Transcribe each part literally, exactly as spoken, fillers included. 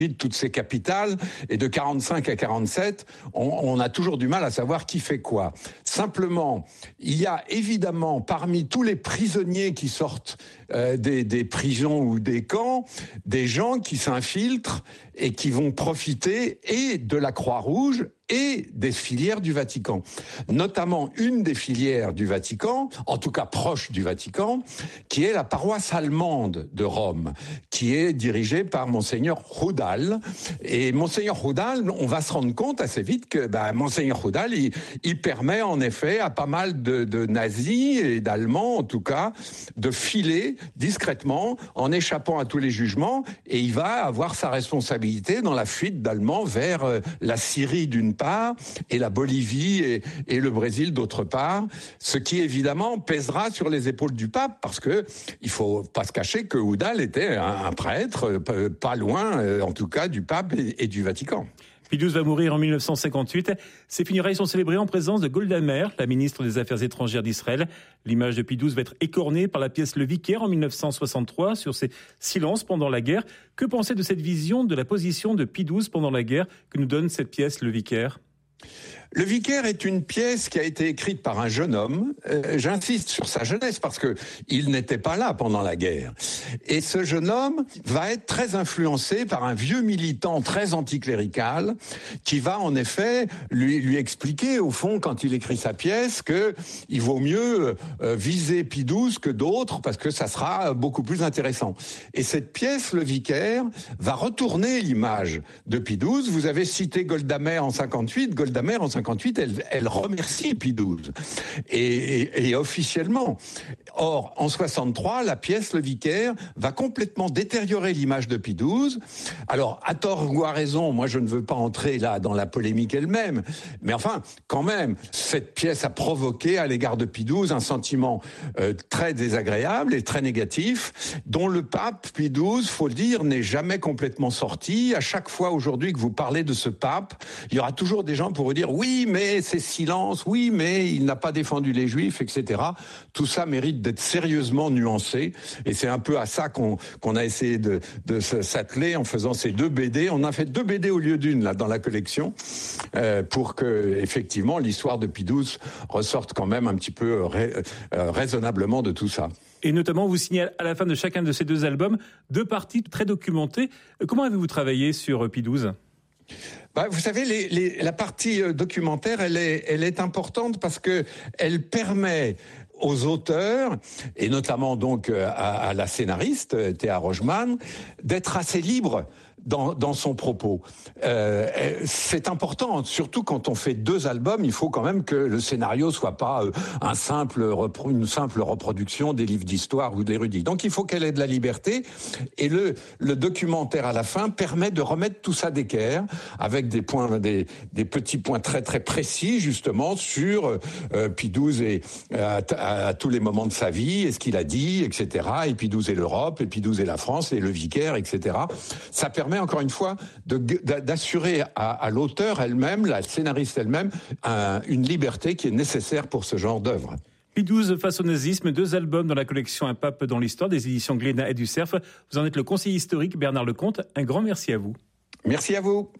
de toutes ces capitales, et de quarante-cinq à quarante-sept, on, on a toujours du mal à savoir qui fait quoi. Simplement, il y a évidemment parmi tous les prisonniers qui sortent euh, des, des prisons ou des camps, des gens qui s'infiltrent et qui vont profiter et de la Croix-Rouge et des filières du Vatican. Notamment une des filières du Vatican, en tout cas proche du Vatican, qui est la paroisse allemande de Rome, qui est dirigée par Monseigneur Rudal. Et Monseigneur Rudal, on va se rendre compte assez vite que bah, Monseigneur Rudal, il, il permet en effet à pas mal de, de nazis et d'Allemands, en tout cas, de filer discrètement en échappant à tous les jugements, et il va avoir sa responsabilité dans la fuite d'Allemands vers euh, la Syrie d'une part et la Bolivie et, et le Brésil d'autre part, ce qui évidemment pèsera sur les épaules du pape, parce que il faut pas se cacher que Rudal était un, un prêtre euh, pas loin, euh, en tout cas, du pape et, et du Vatican. Pie douze va mourir en mille neuf cent cinquante-huit. Ses funérailles sont célébrées en présence de Golda Meir, la ministre des Affaires étrangères d'Israël. L'image de Pie douze va être écornée par la pièce Le Vicaire en mille neuf cent soixante-trois sur ses silences pendant la guerre. Que penser de cette vision de la position de Pie douze pendant la guerre que nous donne cette pièce Le Vicaire ? Le Vicaire est une pièce qui a été écrite par un jeune homme. Euh, j'insiste sur sa jeunesse parce que il n'était pas là pendant la guerre. Et ce jeune homme va être très influencé par un vieux militant très anticlérical qui va en effet lui, lui expliquer au fond quand il écrit sa pièce que il vaut mieux euh, viser Pie douze que d'autres parce que ça sera beaucoup plus intéressant. Et cette pièce, Le Vicaire, va retourner l'image de Pie douze. Vous avez cité Golda Meir en cinquante-huit. Golda Meir en cinquante-huit, elle, elle remercie Pie douze. Et, et, et officiellement. Or, en soixante-trois, la pièce Le Vicaire va complètement détériorer l'image de Pie douze. Alors, à tort ou à raison, moi je ne veux pas entrer là dans la polémique elle-même, mais enfin, quand même, cette pièce a provoqué à l'égard de Pie douze un sentiment euh, très désagréable et très négatif, dont le pape Pie douze, faut le dire, n'est jamais complètement sorti. À chaque fois aujourd'hui que vous parlez de ce pape, il y aura toujours des gens pour vous dire oui, mais c'est silence, oui, mais il n'a pas défendu les Juifs, et cetera. Tout ça mérite d'être sérieusement nuancé, et c'est un peu à ça qu'on, qu'on a essayé de, de s'atteler en faisant ces deux B D. On a fait deux B D au lieu d'une là dans la collection euh, pour que effectivement l'histoire de Pie douze ressorte quand même un petit peu rai, euh, raisonnablement de tout ça. Et notamment, vous signez à la fin de chacun de ces deux albums deux parties très documentées. Comment avez-vous travaillé sur Pie douze ? Bah, vous savez, les, les, la partie documentaire, elle est, elle est importante parce que elle permet aux auteurs, et notamment donc à, à la scénariste Théa Rogeman, d'être assez libres dans, dans son propos. Euh, c'est important, surtout quand on fait deux albums, il faut quand même que le scénario soit pas un simple repro- une simple reproduction des livres d'histoire ou d'érudits. Donc il faut qu'elle ait de la liberté, et le, le documentaire à la fin permet de remettre tout ça d'équerre, avec des points, des, des petits points très très précis justement sur euh, Pie douze et euh, à, à tous les moments de sa vie, et ce qu'il a dit, et cetera. Et Pie douze et l'Europe, et Pie douze et la France, et le Vicaire, et cetera. Ça permet encore une fois de, d'assurer à, à l'auteur elle-même, la scénariste elle-même, un, une liberté qui est nécessaire pour ce genre d'œuvre. Pie douze face au nazisme, deux albums dans la collection Un pape dans l'histoire des éditions Glénat et du Cerf. Vous en êtes le conseiller historique Bernard Lecomte. Un grand merci à vous. Merci à vous.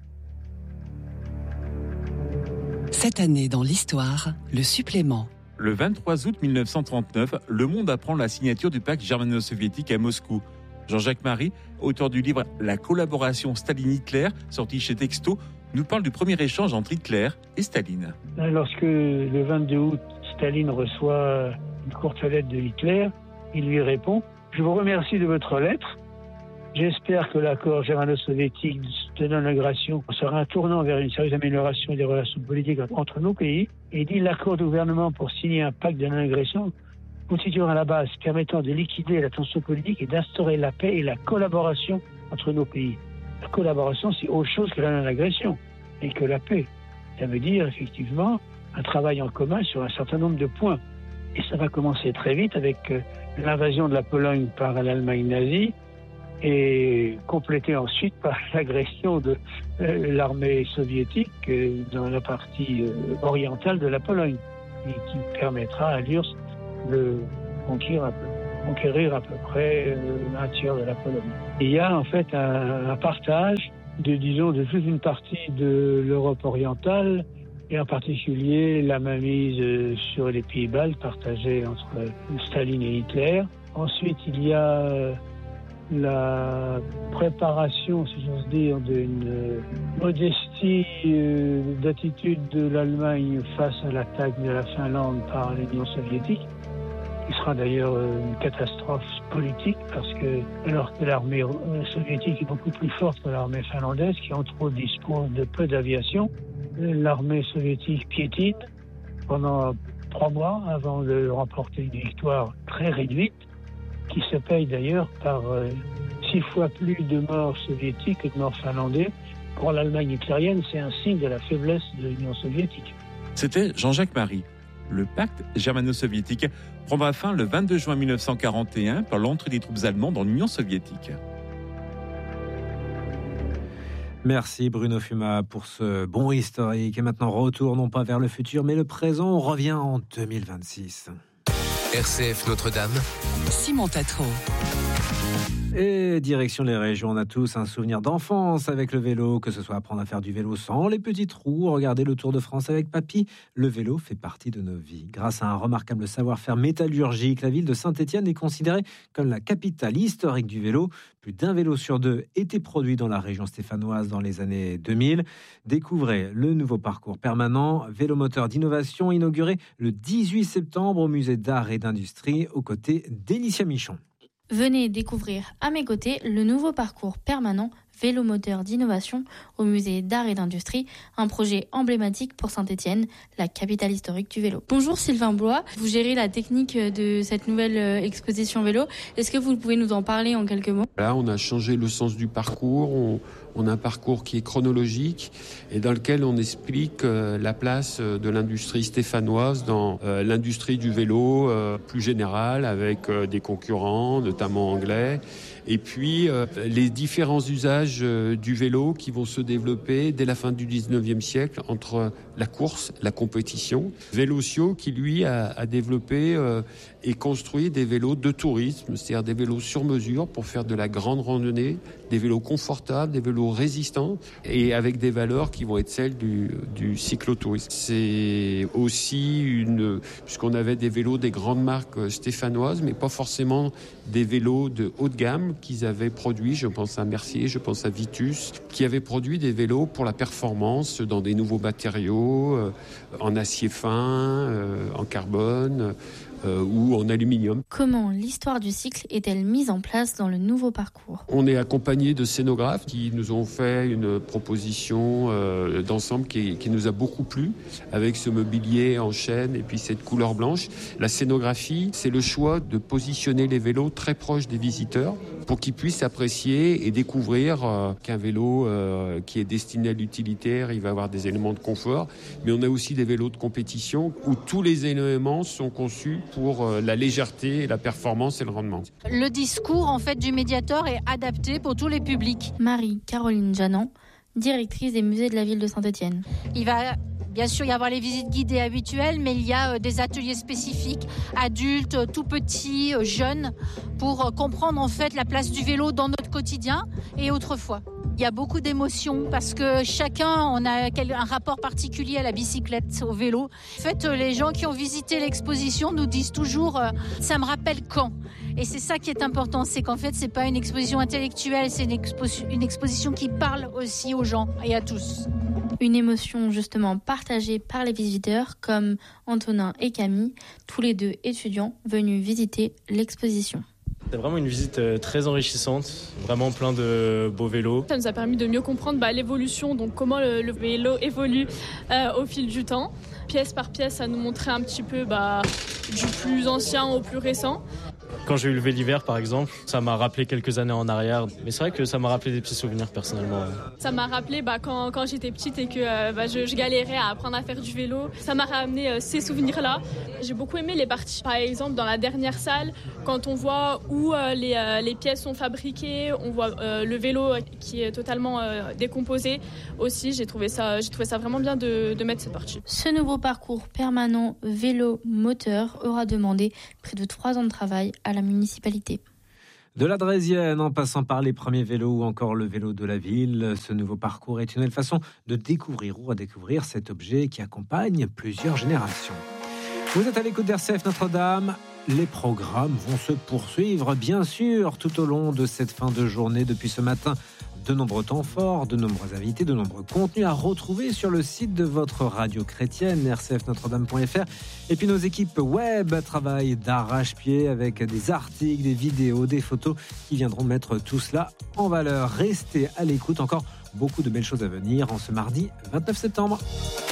Cette année dans l'histoire, le supplément. Le vingt-trois août mille neuf cent trente-neuf, le monde apprend la signature du pacte germano-soviétique à Moscou. Jean-Jacques Marie, auteur du livre La collaboration Staline-Hitler, sorti chez Texto, nous parle du premier échange entre Hitler et Staline. Lorsque le vingt-deux août, Staline reçoit une courte lettre de Hitler, il lui répond « Je vous remercie de votre lettre. J'espère que l'accord germano-soviétique de non-agression sera un tournant vers une sérieuse amélioration des relations politiques entre nos pays. » Et il dit « L'accord de gouvernement pour signer un pacte de non-agression constituera la base permettant de liquider la tension politique et d'instaurer la paix et la collaboration entre nos pays. » La collaboration, c'est autre chose que la non-agression et que la paix. Ça veut dire, effectivement, un travail en commun sur un certain nombre de points. Et ça va commencer très vite avec l'invasion de la Pologne par l'Allemagne nazie et complété ensuite par l'agression de euh, l'armée soviétique euh, dans la partie euh, orientale de la Pologne et qui permettra à l'U R S S de conquérir un peu. conquérir à peu près un tiers de la Pologne. Il y a en fait un, un partage de, disons, de toute une partie de l'Europe orientale, et en particulier la mainmise sur les pays baltes partagée entre Staline et Hitler. Ensuite, il y a la préparation, si j'ose dire, d'une modestie d'attitude de l'Allemagne face à l'attaque de la Finlande par l'Union soviétique, qui sera d'ailleurs une catastrophe politique parce que, alors que l'armée soviétique est beaucoup plus forte que l'armée finlandaise, qui entre autres dispose de peu d'aviation, l'armée soviétique piétine pendant trois mois avant de remporter une victoire très réduite, qui se paye d'ailleurs par euh, six fois plus de morts soviétiques que de morts finlandais. Pour l'Allemagne hitlérienne, c'est un signe de la faiblesse de l'Union soviétique. C'était Jean-Jacques Marie. Le pacte germano-soviétique prendra fin le vingt-deux juin mille neuf cent quarante et un par l'entrée des troupes allemandes dans l'Union soviétique. Merci Bruno Fuma pour ce bon historique. Et maintenant, retour non pas vers le futur, mais le présent. On revient en deux mille vingt-six. R C F Notre-Dame. Simon Tatro. Et direction les régions, on a tous un souvenir d'enfance avec le vélo, que ce soit apprendre à faire du vélo sans les petits trous, regarder le Tour de France avec papy. Le vélo fait partie de nos vies. Grâce à un remarquable savoir-faire métallurgique, la ville de Saint-Étienne est considérée comme la capitale historique du vélo. Plus d'un vélo sur deux était produit dans la région stéphanoise dans les années deux mille. Découvrez le nouveau parcours permanent Vélomoteur d'innovation inauguré le dix-huit septembre au musée d'art et d'industrie aux côtés d'Enicia Michon. Venez découvrir à mes côtés le nouveau parcours permanent Vélomoteur d'innovation au musée d'art et d'industrie, un projet emblématique pour Saint-Étienne, la capitale historique du vélo. Bonjour Sylvain Blois, vous gérez la technique de cette nouvelle exposition vélo. Est-ce que vous pouvez nous en parler en quelques mots ? Là, on a changé le sens du parcours. On, on a un parcours qui est chronologique et dans lequel on explique euh, la place de l'industrie stéphanoise dans euh, l'industrie du vélo euh, plus générale, avec euh, des concurrents, notamment anglais. Et puis, euh, les différents usages euh, du vélo qui vont se développer dès la fin du dix-neuvième siècle entre la course, la compétition. Vélocio qui, lui, a, a développé euh, et construit des vélos de tourisme, c'est-à-dire des vélos sur mesure pour faire de la grande randonnée, des vélos confortables, des vélos résistants et avec des valeurs qui vont être celles du, du cyclotourisme. C'est aussi une... puisqu'on avait des vélos des grandes marques stéphanoises, mais pas forcément des vélos de haut de gamme qu'ils avaient produits. Je pense à Mercier, je pense à Vitus, qui avaient produit des vélos pour la performance dans des nouveaux matériaux, euh, en acier fin, euh, en carbone, Euh, ou en aluminium. Comment l'histoire du cycle est-elle mise en place dans le nouveau parcours ? On est accompagné de scénographes qui nous ont fait une proposition euh, d'ensemble qui, qui nous a beaucoup plu, avec ce mobilier en chêne et puis cette couleur blanche. La scénographie, c'est le choix de positionner les vélos très proches des visiteurs pour qu'ils puissent apprécier et découvrir euh, qu'un vélo euh, qui est destiné à l'utilitaire, il va avoir des éléments de confort, mais on a aussi des vélos de compétition où tous les éléments sont conçus pour la légèreté, la performance et le rendement. Le discours en fait du médiateur est adapté pour tous les publics. Marie-Caroline Janan, directrice des musées de la ville de Saint-Étienne. Il va bien sûr y avoir les visites guidées habituelles, mais il y a des ateliers spécifiques, adultes, tout petits, jeunes, pour comprendre en fait la place du vélo dans notre quotidien et autrefois. Il y a beaucoup d'émotions parce que chacun on a un rapport particulier à la bicyclette, au vélo. En fait, les gens qui ont visité l'exposition nous disent toujours euh, « ça me rappelle quand ?» Et c'est ça qui est important, c'est qu'en fait, c'est pas une exposition intellectuelle, c'est une, expo- une exposition qui parle aussi aux gens et à tous. Une émotion justement partagée par les visiteurs comme Antonin et Camille, tous les deux étudiants venus visiter l'exposition. C'est vraiment une visite très enrichissante, vraiment plein de beaux vélos. Ça nous a permis de mieux comprendre bah, l'évolution, donc comment le, le vélo évolue euh, au fil du temps. Pièce par pièce, ça nous montrait un petit peu bah, du plus ancien au plus récent. Quand j'ai eu le Véliver, par exemple, ça m'a rappelé quelques années en arrière. Mais c'est vrai que ça m'a rappelé des petits souvenirs personnellement. Ça m'a rappelé bah, quand, quand j'étais petite et que euh, bah, je, je galérais à apprendre à faire du vélo. Ça m'a ramené euh, ces souvenirs-là. J'ai beaucoup aimé les parties. Par exemple, dans la dernière salle, quand on voit où euh, les, euh, les pièces sont fabriquées, on voit euh, le vélo qui est totalement euh, décomposé. Aussi, j'ai trouvé ça, j'ai trouvé ça vraiment bien de, de mettre cette partie. Ce nouveau parcours permanent vélo-moteur aura demandé près de trois ans de travail à à la municipalité. De la Draisienne, en passant par les premiers vélos ou encore le vélo de la ville, ce nouveau parcours est une belle façon de découvrir ou redécouvrir cet objet qui accompagne plusieurs générations. Vous êtes à l'écoute d'R C F Notre-Dame. Les programmes vont se poursuivre, bien sûr, tout au long de cette fin de journée. Depuis ce matin, de nombreux temps forts, de nombreux invités, de nombreux contenus à retrouver sur le site de votre radio chrétienne, r c f notre dame point f r. Et puis nos équipes web travaillent d'arrache-pied avec des articles, des vidéos, des photos qui viendront mettre tout cela en valeur. Restez à l'écoute, encore beaucoup de belles choses à venir en ce mardi vingt-neuf septembre.